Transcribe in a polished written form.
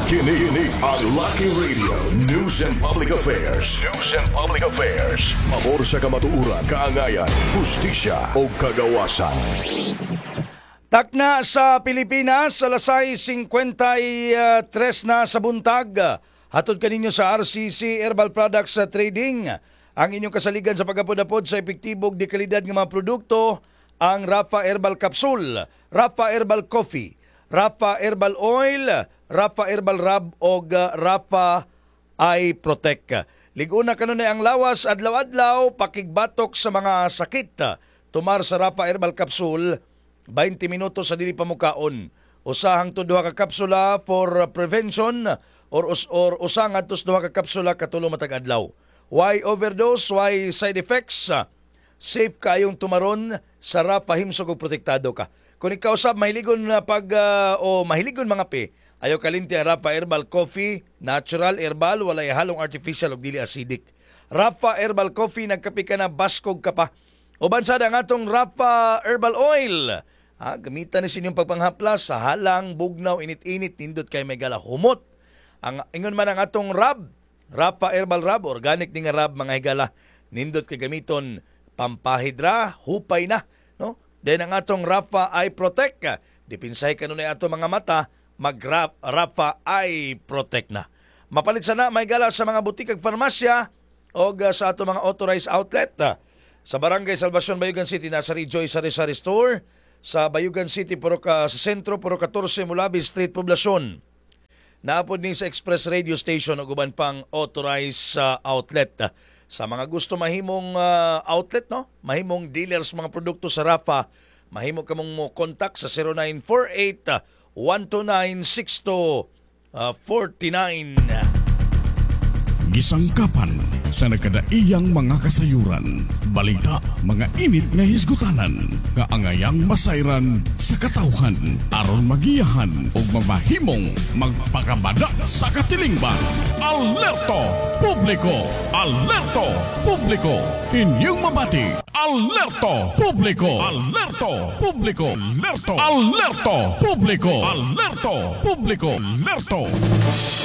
Kini ang Lucky Radio News and Public Affairs. News and Public Affairs. Pabor sa kamatuuran, kaangayan, hustisya o kagawasan. Takna sa Pilipinas, alasay 53 na sa buntag. Hatod kaninyo sa RCC Herbal Products Trading. Ang inyong kasaligan sa pagapod-apod sa epektibog di kalidad ng mga produkto, ang Rafa Herbal Capsule, Rafa Herbal Coffee, Rafa Herbal Oil, Rafa Herbal Rub o Rafa Eye Protect. Liguna kanunay ang lawas adlaw-adlaw pakigbatok sa mga sakit. Tumar sa Rafa Herbal Capsule 20 minutos sa dili pamukaon. Usahang to duha ka kapsula for prevention or usang adtos duha ka kapsula katulo matag adlaw. Why overdose? Why side effects? Safe kayong tumaron sa Rafa, himsog ug protektado ka. Kung ikaw sab mahiligon na mahiligon mga pe, ayaw kalimti ang Rafa Herbal Coffee, natural herbal, walay halong artificial ug dili acidic. Rafa Herbal Coffee, nagkape ka na, baskog ka pa. Uban sad ang atong Rafa Herbal Oil. Gamitan ni sinyong pagpanghaplas sa halang, bugnaw, init-init, nindot kay may galahumot. Ang ingon man ang atong Rub, Rafa Herbal Rub, organic ni nga Rub mga higala, nindot kay gamiton pampahidra, hupay na, no? Then ang atong Rafa Eye Protect, dipinsay kanunay ato mga mata, Rafa Eye Protect na. Mapalit sana may gala sa mga butik ag farmasya o sa ato mga authorized outlet. Sa Barangay Salvacion, Bayugan City, nasa Rejoice Sari-Sari Store. Sa Bayugan City, sa sentro, Puro 14, Mulabi Street, Poblacion. Naapod ni sa Express Radio Station o guban pang authorized outlet. Sa mga gusto mahimong outlet, no? Mahimong dealers mga produkto sa Rafa, mahimo ka mong mo contact sa 0948-129-6249. Gisangkapan sa nagkadaiyang mga kasayuran, balita, mga init nga hisgutanan, nga angayang masayran sa katawhan, aron magiyahan o mamahimong magpakabada sa katilingban. Alerto Publiko! Alerto Publiko! Inyong mabati, Alerto Publiko! Alerto Publiko! Alerto! Alerto Publiko! Alerto Publiko! Alerto!